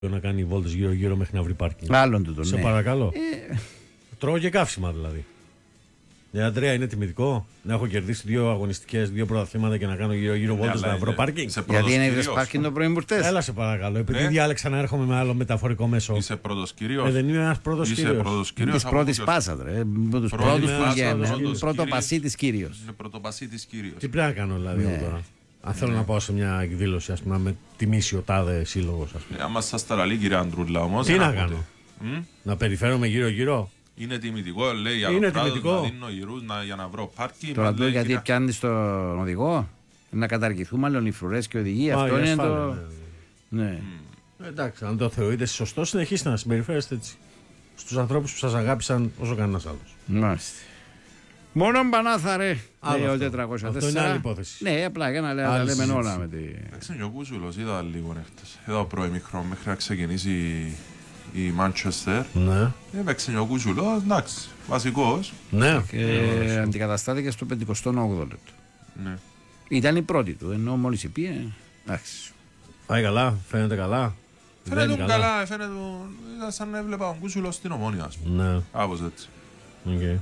να κάνει βόλτες γύρω-γύρω μέχρι να βρει πάρκινγκ. Άλλον τούτο, Σε ναι. παρακαλώ. Τρώω και καύσιμα δηλαδή. Αντρέα, είναι τιμητικό να έχω κερδίσει 2 αγωνιστικές, 2 πρωταθλήματα και να κάνω γύρω-γύρω βόλτες να βρω πάρκινγκ? Γιατί είναι είδες πάρκινγκ το πρωί μου χτες. Έλα σε παρακαλώ, επειδή διάλεξα να έρχομαι με άλλο μεταφορικό μέσο. Είσαι πρώτος κυρίως. Δεν είμαι ένας πρώτος κύριος. Της πρώτης πάσας, ρε. Τους πρώτους που βγαίνουν. Πρωτοπασίτης κύριος. Είναι πρωτοπασίτης κύριος. Τι πρέπει να κάνω δηλαδή εγώ τώρα? Αν θέλω να πάω σε μια εκδήλωση, ας πούμε, με τιμήσει ο τάδε σύλλογος, ας πούμε. Άμα σας ταραλεί, κύριε Αντρούλα, όμως. Τι να κάνω? Να περιφέρομαι γύρω-γύρω? Είναι τιμητικό, λέει, για είναι να τιμητικό. για να βρω πάρκινγκ. Τώρα το γιατί πιάνεις τον οδηγό, να καταργηθούμε άλλων οι φρουρές και οδηγοί. Αυτό είναι το. Ναι. Εντάξει, αν το θεωρείτε σωστό, συνεχίστε να συμπεριφέρεστε έτσι στους ανθρώπους που σας αγάπησαν όσο κανένας άλλος. Μάλιστα. Μόνο μπανάθα, ρε. Λέει ο 404. Αυτό είναι άλλη υπόθεση. Ναι, απλά για να λέμε όλα με τη. Εντάξει, ο Κούσουλος είδα λίγο χτες. Είδα πρώιμικρο μέχρι να ξεκινήσει η Manchester. Ναι. Έπαιξε ο Κούσουλος, εντάξει, βασικός. Ναι. Και αντικαταστάθηκε στο 58ο λεπτό. Ναι. Ήταν η πρώτη του, ενώ μόλις είπε. Εντάξει. Πάει καλά, φαίνεται καλά. Φαίνεται καλά, φαίνεται σαν να έβλεπα τον Κούσουλο στην Ομόνια, ας πούμε. Ναι. Κάπως έτσι. Okay.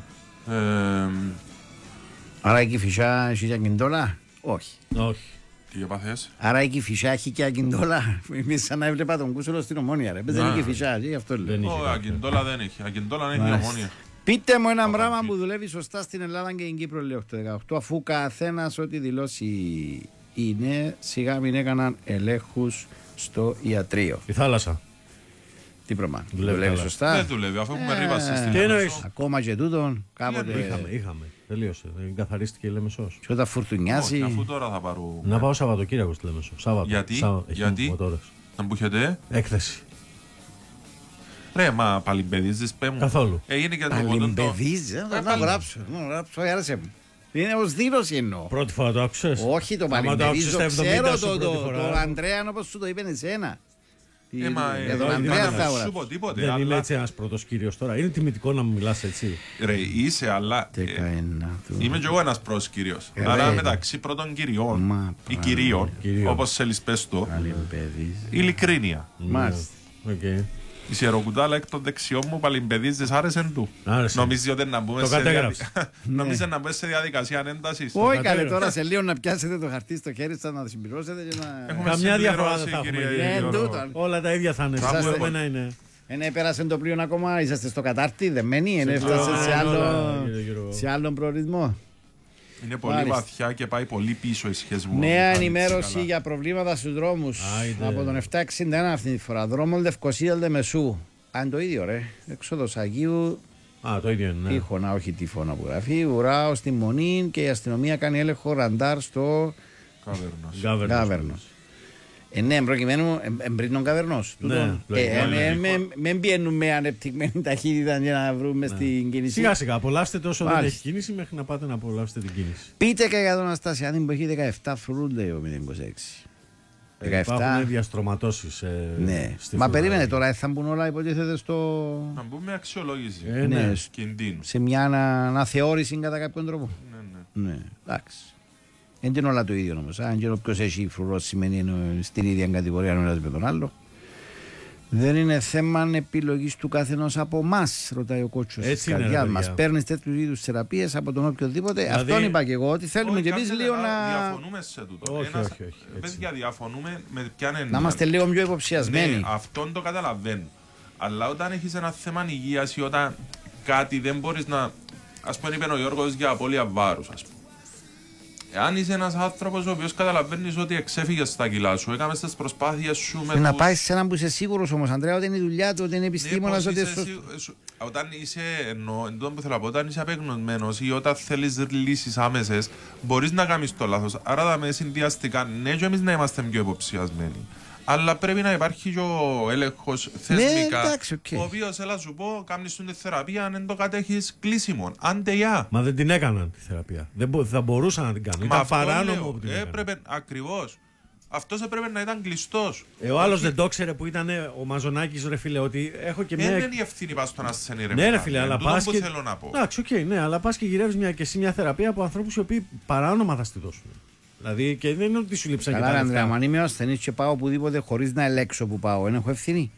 Άρα εκεί φυσά έχει και ακιντόλα? Όχι. Όχι. Τι έπαθες? Άρα εκεί φυσά έχει και ακιντόλα? Εμείς σαν να έβλεπα τον Κούσουλο στην Ομόνια, ρε. Δεν είχε φυσά, γι' αυτό λέω. Όχι, ακιντόλα δεν έχει. Ακιντόλα έχει η Ομόνια. Πείτε μου ένα πράγμα που δουλεύει σωστά στην Ελλάδα και στην Κύπρο, λέει 8-18, αφού καθένας ό,τι δηλώσει είναι, σιγά μην έκαναν ελέγχους στο ιατρείο. Η θάλασσα. Τι προμάνει? Δουλεύει σωστά? Δεν δουλεύει, αφού έχουμε ρήβαση στην Τι εννοείς? Ακόμα και τούτον, κάποτε. Είχαμε. Τελείωσε. Καθαρίστηκε η Λεμεσός. Και όταν φουρτουνιάσει. Αφού τώρα θα πάρω. Να πάω Σαββατοκύριακο στη Λεμεσό. Γιατί? Μοτόρες. Να μπούχετε. Έκθεση. Ρε, μα παλιμπεδίζεις, πέ μου. Καθόλου. Έγινε και το κοντό. Παλιμπεδίζεις, να γράψω. Άρεσε μου. Είναι ως δήλωση εννοώ. Πρώτη φορά το άκουσες? Όχι, το παλιμπεδίζω. Ξέρω το Ανδρέα, όπως σου το είπε εσένα. Για τον Ανδρέα θα σου πω τίποτε. Δεν είμαι έτσι ένας πρώτος κύριος τώρα. Είναι τιμητικό να μου μιλάς έτσι? Ρε, είσαι, αλλά είμαι κι εγώ ένας πρώτος κύριος. Άρα μεταξύ πρώτων κυριών ή κυρίων, όπως θέλεις πες το, ειλικρίνεια. Μάλιστα. Η σιεροκουτάλα εκ των δεξιών μου παλιμπεδίζεις, άρεσε του. Νομίζει ότι να μπούμε σε διαδικασία έντασης. Όχι καλέ, τώρα σε λίγο να πιάσετε το χαρτί στο χέρι σας, να το συμπληρώσετε και να... Καμιά διαφορά δεν θα έχουμε. Όλα τα ίδια θα είναι. Πέρασε το πλοίο ακόμα, είσαστε στο κατάρτι, δεμένοι, έφτασε σε άλλον προορισμό. Είναι πολύ βαθιά και πάει πολύ πίσω η σχέση μου. Νέα ενημέρωση για προβλήματα στους δρόμους. Από τον 761 αυτή τη φορά. Δρόμων Λευκοσία Λεμεσού. Αν το ίδιο, ρε. Έξοδος Αγίου. Το ίδιο είναι. Τύχωνα, όχι τύφωνα που γράφει. Ουράω στη Μονή και η αστυνομία κάνει έλεγχο ραντάρ στο Κάβερνος. Ναι, προκειμένου εμπρίνων καβερνός. Μην πιένουμε ανεπτυγμένη ταχύτητα για να βρούμε στην κίνηση. Σιγά σιγά, απολαύστε το όσο δεν έχει κίνηση μέχρι να πάτε να απολαύσετε την κίνηση. Πείτε και για τον Αστασιάδη που έχει 17 φρουρούν, λέει ο 026. Υπάρχουν διαστρωματώσεις. Ναι. Μα περίμενε τώρα, θα μπουν όλα υποτίθεται στο. Να μπούμε αξιολόγηση κινδύνου. Σε μια αναθεώρηση κατά κάποιον τρόπο. Ναι, εντάξει. Δεν είναι όλα το ίδιο όμως. Αν και όποιος έχει φρουρό σημαίνει στην ίδια κατηγορία ένας με τον άλλο. Δεν είναι θέμα επιλογής του καθενός από εμάς, ρωτάει ο κότσος της καρδιάς μας. Παίρνεις τέτοιου είδους θεραπείες από τον οποιοδήποτε. Δηλαδή... Αυτόν είπα και εγώ, ότι θέλουμε κι εμείς λίγο να. Διαφωνούμε σε τούτο. Όχι. Παιδιά, διαφωνούμε με ποιαν. Να είμαστε λίγο πιο υποψιασμένοι. Ναι, αυτόν το καταλαβαίνω. Αλλά όταν έχεις ένα θέμα υγείας ή όταν κάτι δεν μπορείς να. Ας πούμε, είπε ο Γιώργος για απώλεια βάρους, ας πούμε. Εάν είσαι ένας άνθρωπος ο οποίος καταλαβαίνεις ότι εξέφυγες στα κιλά σου, έκαμες τις προσπάθειες σου με. Να πάει σε έναν που είσαι σίγουρος όμως, Ανδρέα, ότι είναι η δουλειά του, ότι είναι επιστήμονας. Ναι, όταν είσαι, εντός που θέλω να πω, όταν είσαι απεγνωσμένος ή όταν θέλεις λύσεις άμεσες, μπορείς να κάνεις το λάθος. Άρα θα με συνδυαστικά, ναι, και εμείς να είμαστε πιο υποψιασμένοι. Αλλά πρέπει να υπάρχει και ο έλεγχος θεσμικά. Ο οποίος, έλα σου πω, κάνεις τη θεραπεία αν δεν το κατέχεις κλείσιμο. Άντε γεια. Μα δεν την έκαναν τη θεραπεία. Δεν θα μπορούσαν να την κάνουν. Ήταν παράνομο που την έκαναν. Ακριβώς. Αυτός έπρεπε να ήταν κλειστός. Ο άλλος δεν το ξέρε που ήταν ο Μαζονάκης, ρε φίλε, ότι έχω και μια. Δεν είναι η ευθύνη πας στον ασθενή, ρε. Ναι, ρε φίλε, αλλά πας και. Θέλω να πω. Εντάξει, ναι, αλλά πας και γυρεύεις και εσύ μια θεραπεία από ανθρώπους οι οποίοι παράνομα θα στη δώσουν. Δηλαδή και δεν είναι ότι σου λείψαν και Καλά, τα Ανδρέα, λεφτά. αν είμαι ο ασθενής και πάω οπουδήποτε χωρίς να ελέγξω που πάω, δεν έχω ευθύνη.